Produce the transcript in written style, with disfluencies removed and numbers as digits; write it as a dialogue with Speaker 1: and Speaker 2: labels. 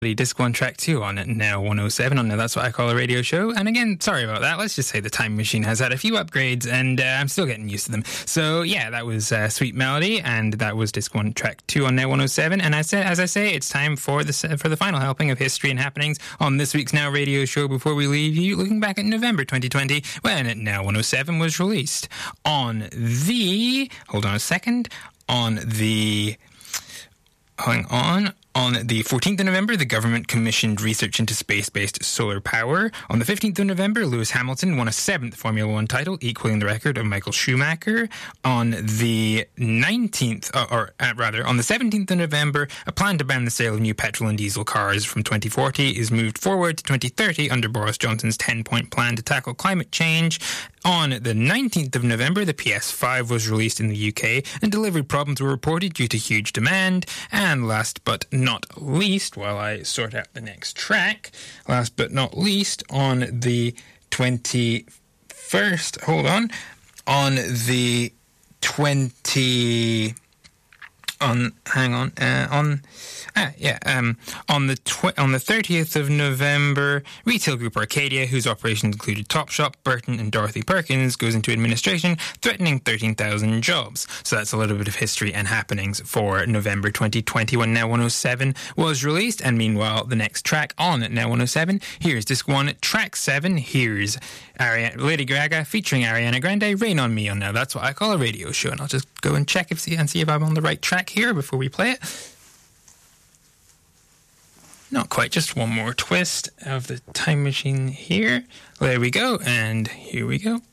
Speaker 1: Disc 1, Track 2 on it now 107 on Now That's What I Call a Radio Show. And again, sorry about that. Let's just say the Time Machine has had a few upgrades and I'm still getting used to them. So yeah, that was Sweet Melody and that was Disc 1, Track 2 on Now 107. And as I say, it's time for the final helping of history and happenings on this week's Now Radio Show before we leave you, looking back at November 2020 when Now 107 was released. On the 14th of November, the government commissioned research into space-based solar power. On the 15th of November, Lewis Hamilton won a 7th Formula 1 title, equaling the record of Michael Schumacher. On the 17th of November, a plan to ban the sale of new petrol and diesel cars from 2040 is moved forward to 2030 under Boris Johnson's 10-point plan to tackle climate change. On the 19th of November, the PS5 was released in the UK and delivery problems were reported due to huge demand. And last but not least, while I sort out the next track, on the 21st, on the 30th of November, retail group Arcadia, whose operations included Topshop, Burton and Dorothy Perkins, goes into administration, threatening 13,000 jobs. So that's a little bit of history and happenings for November 2020 when Now 107 was released. And meanwhile, the next track on Now 107, here's Disc 1, Track 7. Here's Lady Gaga featuring Ariana Grande, Rain on Me on Now That's What I Call a Radio Show. And I'll just go and check see if I'm on the right track here before we play it. Not quite, just one more twist of the time machine here. There we go, and here we go.